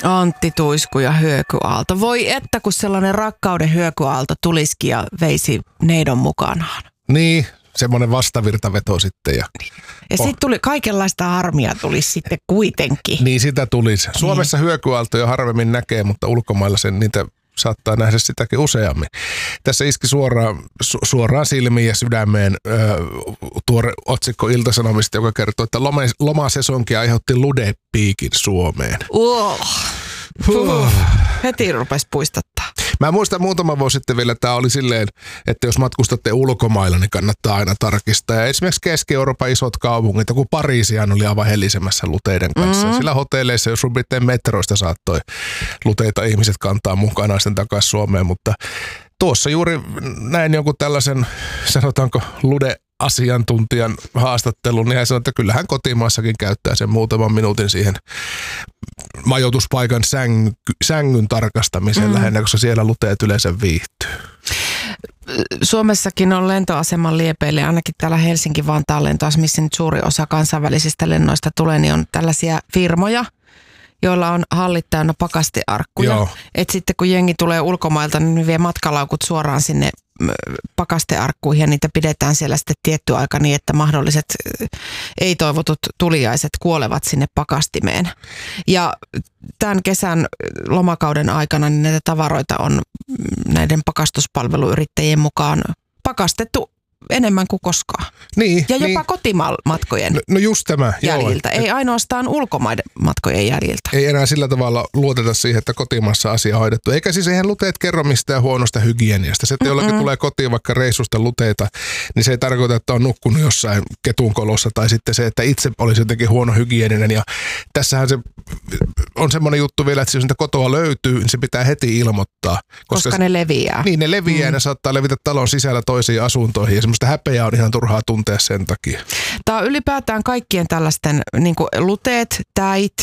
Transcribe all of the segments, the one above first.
Antti Tuisku ja hyökyaalto. Voi että kun sellainen rakkauden hyökyaalto tulisikin ja veisi neidon mukanaan. Niin, semmoinen vastavirtaveto sitten. Ja sitten tuli kaikenlaista harmia tulisi sitten kuitenkin. Niin sitä tulisi. Suomessa hyökyaaltoja harvemmin näkee, mutta ulkomailla niitä saattaa nähdä sitäkin useammin. Tässä iski suoraan silmiin ja sydämeen tuore otsikko Ilta-Sanomista, joka kertoo, että lomasesonki aiheutti ludepiikin Suomeen. Heti rupesi puistattaa. Mä muistan muutama vuosi sitten vielä, tämä oli silleen, että jos matkustatte ulkomailla, niin kannattaa aina tarkistaa. Ja esimerkiksi Keski-Euroopan isot kaupungit, kun Pariisihan oli aivan helisemässä luteiden kanssa. Sillä hotelleissa, jos Rubritten metroista saattoi luteita ihmiset kantaa mukanaan sitten takaisin Suomeen, mutta tuossa juuri näin jonkun tällaisen, sanotaanko asiantuntijan haastattelun, niin hän sanoi, että kyllähän kotimaassakin käyttää sen muutaman minuutin siihen majoituspaikan sängyn tarkastamiseen lähinnä, koska siellä luteet yleensä viihtyy. Suomessakin on lentoaseman liepeille, ainakin täällä Helsinki-Vantaan lentoasemassa, missä nyt suuri osa kansainvälisistä lennoista tulee, niin on tällaisia firmoja, joilla on hallit täynnä pakastearkkuja. Että sitten kun jengi tulee ulkomailta, niin ne vie matkalaukut suoraan sinne pakastearkkuihin ja niitä pidetään siellä sitten tietty aika niin, että mahdolliset ei-toivotut tuliaiset kuolevat sinne pakastimeen. Ja tämän kesän lomakauden aikana niin näitä tavaroita on näiden pakastuspalveluyrittäjien mukaan pakastettu enemmän kuin koskaan. Niin, ja jopa kotimatkojen no just tämä, jäljiltä, ei ainoastaan ulkomaiden matkojen jäljiltä. Ei enää sillä tavalla luoteta siihen, että kotimaassa asia on hoidettu. Eikä siis eihän luteet kerro mistään huonosta hygieniasta. Se, että jollakin tulee kotiin vaikka reissusta luteita, niin se ei tarkoita, että on nukkunut jossain ketunkolossa tai sitten se, että itse olisi jotenkin huono hygieninen. Ja tässähän se on semmoinen juttu vielä, että jos niitä kotoa löytyy, niin se pitää heti ilmoittaa. Koska ne leviää. Niin, ne leviää ja ne saattaa levitä talon sisällä toisiin asuntoihin ja semmoista häpeää on ihan turhaa tuntea sen takia. Tämä on ylipäätään kaikkien tällaisten niin kuin luteet, täit,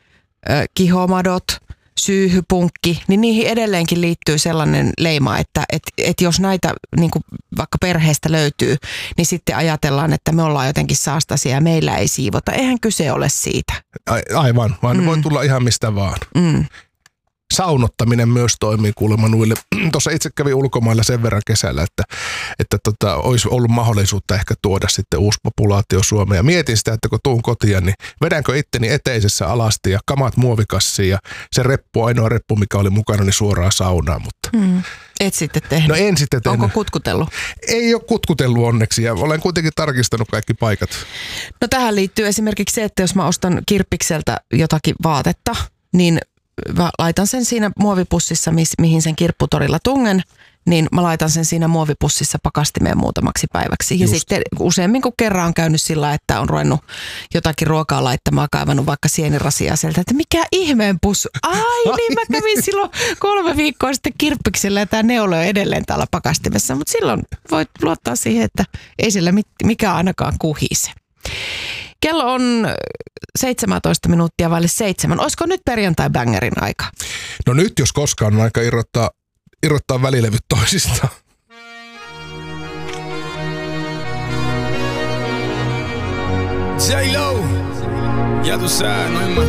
kihomadot, syyhypunkki, niin niihin edelleenkin liittyy sellainen leima, että jos näitä niin kuin vaikka perheestä löytyy, niin sitten ajatellaan, että me ollaan jotenkin saastaisia ja meillä ei siivota. Eihän kyse ole siitä. Aivan, vaan voi tulla ihan mistä vaan. Saunottaminen myös toimii kuulemma nuille. Tuossa itse kävin ulkomailla sen verran kesällä, että olisi ollut mahdollisuutta ehkä tuoda sitten uusi populaatio Suomeen. Ja mietin sitä, että kun tuun kotiin, niin vedänkö itteni eteisessä alasti ja kamat muovikassiin ja se ainoa reppu, mikä oli mukana, niin suoraan saunaan. Mutta et sitten tehnyt? No en sitten tehnyt. Onko kutkutellut? Ei ole kutkutellut onneksi ja olen kuitenkin tarkistanut kaikki paikat. No tähän liittyy esimerkiksi se, että jos mä ostan Kirppikseltä jotakin vaatetta, niin mä laitan sen siinä muovipussissa, mihin sen kirpputorilla tungen, niin mä laitan sen siinä muovipussissa pakastimeen muutamaksi päiväksi. Ja sitten useammin kuin kerran on käynyt sillä, että on ruvennut jotakin ruokaa laittamaan, kaivannut vaikka sienirasia sieltä, että mikä ihmeen pussu. Niin mä kävin silloin 3 viikkoa sitten Kirppiksellä ja tämä neula on edelleen täällä pakastimessa, mutta silloin voit luottaa siihen, että ei siellä mikään ainakaan kuhise. Kello on 17 minuuttia vaille 7. Olisiko nyt perjantai-bängerin aika? No nyt jos koskaan on aika irrottaa välilevyt toisistaan. J-Lo, ya tú sabes, no hay más.